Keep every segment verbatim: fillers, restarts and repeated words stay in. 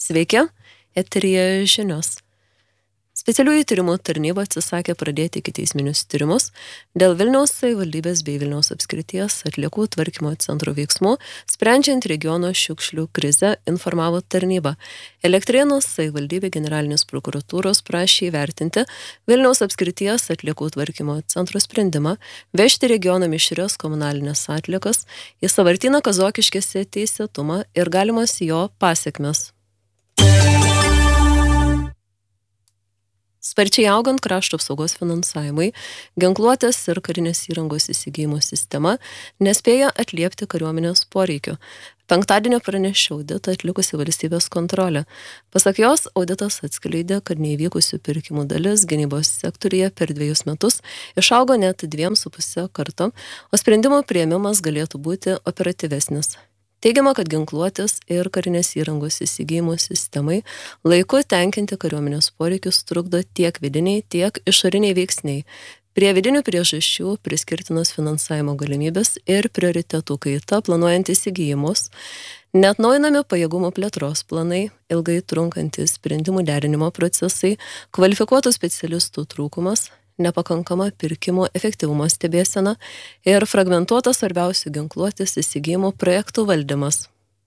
Sveiki, eteryje žinios. Specialiųjų tyrimų tarnyba atsisakė pradėti ikiteisminius tyrimus dėl Vilniaus savivaldybės bei Vilniaus apskrities atliekų tvarkymo centro veiksmų, sprendžiant regiono šiukšlių krizę, informavo tarnyba. Elektrėnų savivaldybė generalinės prokuratūros prašė įvertinti Vilniaus apskrities atliekų tvarkymo centro sprendimą vežti regiono mišrias komunalinės atliekas į sąvartyną Kazokiškėse teisėtumą ir galimas jo pasekmes. Sparčiai augant krašto apsaugos finansavimui, ginkluotės ir karinės įrangos įsigijimo sistema nespėja atliepti kariuomenės poreikių. Penktadienio pranešė auditą atlikusi valstybės kontrolė. Pasak jos, auditas atskleidė, kad neįvykusių pirkimų dalis gynybos sektoriuje per dviejus metus išaugo net dviem su puse karto, o sprendimo priėmimas galėtų būti operatyvesnis. Teigiama, kad ginkluotės ir karinės įrangos įsigijimo sistemai laiku tenkinti kariuomenės poreikius trukdo tiek vidiniai, tiek išoriniai veiksniai. Prie vidinių priežasčių priskirtinos finansavimo galimybės ir prioritetų kaita planuojant įsigijimus, neatnaujinami pajėgumų plėtros planai, ilgai trunkantys sprendimų derinimo procesai, kvalifikuotų specialistų trūkumas, nepakankama pirkimo efektyvumo stebėsena ir fragmentuotas svarbiausių ginkluotės įsigijimo projektų valdymas.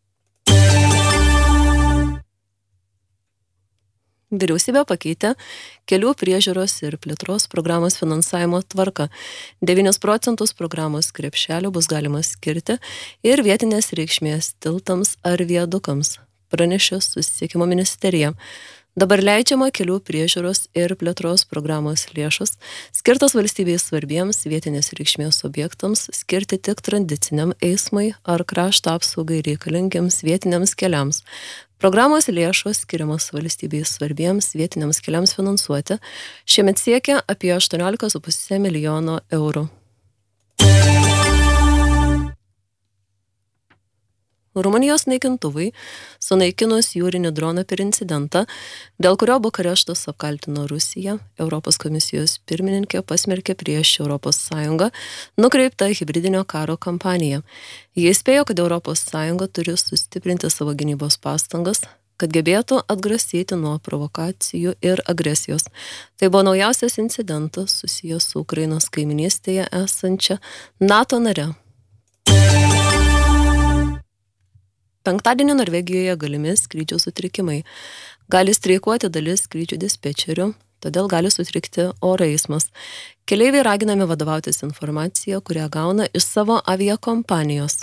Vyriausybė pakeitė kelių priežiūros ir plėtros programos finansavimo tvarką. devynis procentus programos krepšelio bus galima skirti ir vietinės reikšmės tiltams ar viadukams, pranešė Susisiekimo ministerija. Dabar leidžiama kelių priežiūros ir plėtros programos lėšas, skirtas valstybei svarbiems vietinės reikšmės objektams, skirti tik tradiciniam eismui ar krašto apsaugai reikalingiams vietiniams keliams. Programos lėšos skiriamos valstybei svarbiems vietiniams keliams finansuoti šiemet siekia apie aštuoniolika su puse milijono eurų. Rumunijos naikintuvai sunaikinus jūrinį droną per incidentą, dėl kurio Bukareštas apkaltino Rusiją, Europos komisijos pirmininkė pasmerkė prieš Europos Sąjungą nukreiptą hibridinio karo kampaniją. Jie įspėjo, kad Europos Sąjunga turi sustiprinti savo gynybos pastangas, kad gebėtų atgrasyti nuo provokacijų ir agresijos. Tai buvo naujausias incidentas susijęs su Ukrainos kaiminystėje esančia NATO nare. Penktadienį Norvegijoje galimi skrydžių sutrikimai. Gali streikuoti dalis skrydžių dispečerių, todėl gali sutrikti oro eismas. Keleiviai raginami vadovautis informaciją, kurią gauna iš savo aviakompanijos.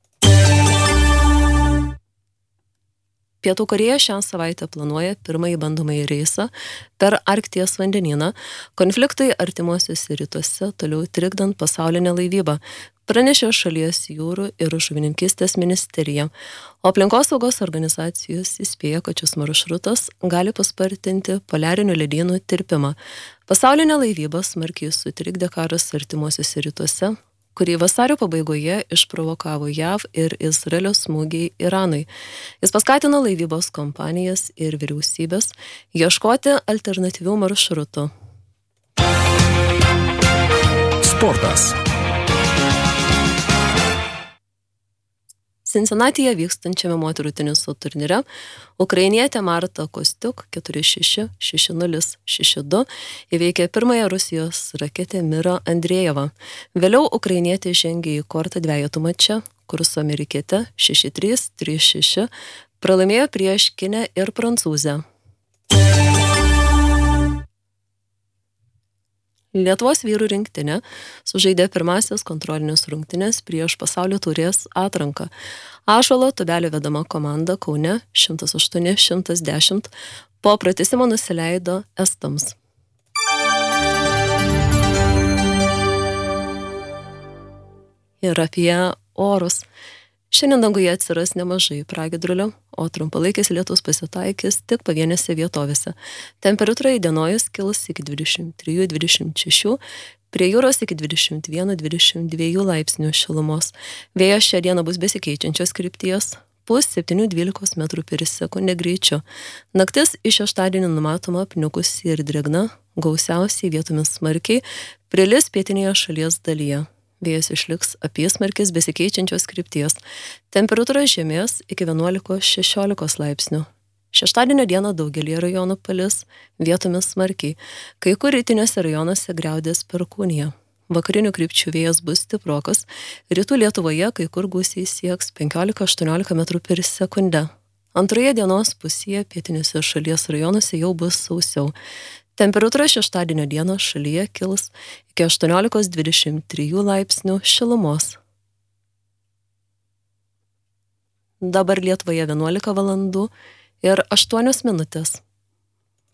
Pietų Korėja šią savaitę planuoja pirmąjį bandomąjį reisą per Arkties vandenyną, konfliktui artimuosiuose rytuose toliau trikdant pasaulinę laivybą, pranešė šalies jūrų ir žuvininkystės ministerija, o aplinkosaugos organizacijos įspėjo, kad šis maršrutas gali paspartinti poliarinių ledynų tirpimą. Pasaulinė laivyba smarkiai sutrikdė karas artimuosiuose rytuose, kurį vasario pabaigoje išprovokavo J A V ir Izraelio smūgiai Iranui. Jis paskatino laivybos kompanijas ir vyriausybės ieškoti alternatyvių maršrutų. Sportas. Cincinnati'e vykstančiame moterų teniso turnyre ukrainietė Marta Kostiuk keturi šeši, šeši nulis, šeši du įveikė pirmąją Rusijos raketę Mirą Andrejevą. Vėliau ukrainietė žengė į kortą dvejetų mače, kur su amerikiete šeši trys, trys šeši pralaimėjo prieš kinę ir prancūzę. Lietuvos vyrų rinktinė sužaidė pirmasias kontrolinės rungtynes prieš pasaulio taurės atranką. Ąžuolo Tubelio vedama komanda Kaune šimtas aštuoni šimtas dešimt po pratęsimo nusileido estams. Ir apie orus. Šiandien danguje atsiras nemažai pragiedrulių, o trumpalaikis lietus pasitaikys tik pavienėse vietovėse. Temperatūra įdienojus kils iki dvidešimt trijų dvidešimt šešių, prie jūros iki dvidešimt vienas dvidešimt dviejų laipsnių šilumos. Vėjas šią dieną bus besikeičiančios krypties, pūs septyni dvylika metrų per sekundę greičiu. Naktis iš šeštadienį numatoma apniukusi ir drėgna, gausiausiai vietomis smarkiai, prilis pietinėje šalies dalyje. Vėjas išliks apysmarkis besikeičiančios krypties. Temperatūra žemės iki vienuolikos šešiolikos laipsnių. Šeštadienio dieną daugelį rajonų palis, vietomis smarkiai, kai kur rytiniuose rajonuose griaudės perkūnija. Vakarinių krypčių vėjas bus stiprokas, rytų Lietuvoje kai kur gūsiai sieks penkiolika aštuoniolika metrų per sekundę. Antroje dienos pusėje pietiniuose šalies rajonuose jau bus sausiau. Temperatūra šeštadienio dieną šalyje kils iki aštuoniolika dvidešimt trijų laipsnių šilumos. Dabar Lietuvoje vienuolika valandų ir aštuonios minutės.